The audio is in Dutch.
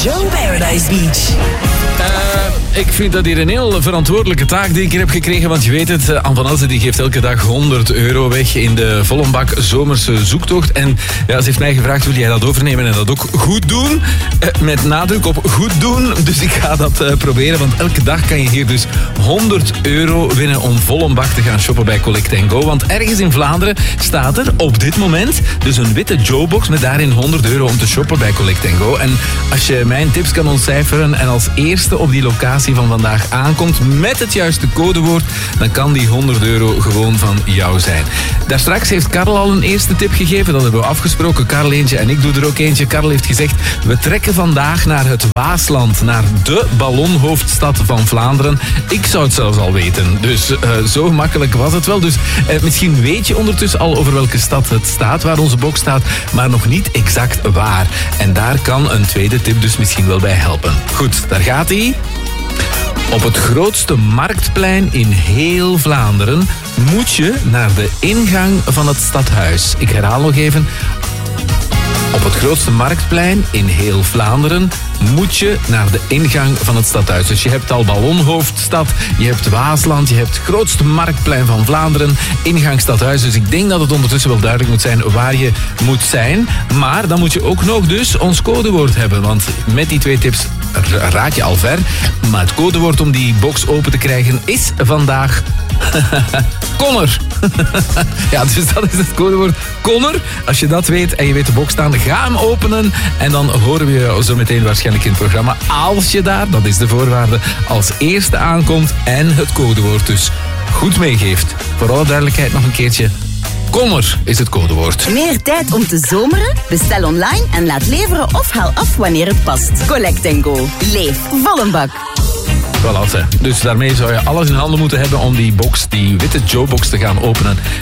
Joe Paradise Beach. Ik vind dat hier een heel verantwoordelijke taak die ik hier heb gekregen. Want je weet het, Anne van Elsen die geeft elke dag €100 weg in de Vollenbak zomerse zoektocht. En ja, ze heeft mij gevraagd, wil jij dat overnemen en dat ook goed doen? Met nadruk op goed doen. Dus ik ga dat proberen, want elke dag kan je hier dus €100 winnen om Vollenbak te gaan shoppen bij Collect & Go. Want ergens in Vlaanderen staat er op dit moment dus een witte Joe-box met daarin €100 om te shoppen bij Collect & Go. En als je mijn tips kan ontcijferen en als eerste op die locatie van vandaag aankomt met het juiste codewoord, dan kan die €100 gewoon van jou zijn. Daarstraks heeft Karel al een eerste tip gegeven. Dat hebben we afgesproken. Karel eentje en ik doe er ook eentje. Karel heeft gezegd, we trekken vandaag naar het Waasland, naar de ballonhoofdstad van Vlaanderen. Ik zou het zelfs al weten. Dus zo makkelijk was het wel. Dus misschien weet je ondertussen al over welke stad het staat, waar onze box staat, maar nog niet exact waar. En daar kan een tweede tip dus misschien wel bij helpen. Goed, daar gaat hij. Op het grootste marktplein in heel Vlaanderen moet je naar de ingang van het stadhuis. Ik herhaal nog even. Op het grootste marktplein in heel Vlaanderen moet je naar de ingang van het stadhuis. Dus je hebt al Ballonhoofdstad, je hebt Waasland, je hebt het grootste marktplein van Vlaanderen, ingang stadhuis. Dus ik denk dat het ondertussen wel duidelijk moet zijn waar je moet zijn. Maar dan moet je ook nog dus ons codewoord hebben. Want met die twee tips raak je al ver. Maar het codewoord om die box open te krijgen is vandaag Connor. Ja, dus dat is het codewoord Connor. Als je dat weet en je weet de box staan, ga hem openen. En dan horen we je zo meteen waarschijnlijk in het programma. Als je daar, dat is de voorwaarde, als eerste aankomt en het codewoord dus goed meegeeft. Voor alle duidelijkheid nog een keertje. Connor is het codewoord. Meer tijd om te zomeren? Bestel online en laat leveren of haal af wanneer het past. Collect & Go. Leef Vollenbak. Voilà, dus daarmee zou je alles in handen moeten hebben om die box, die witte Joe-box te gaan openen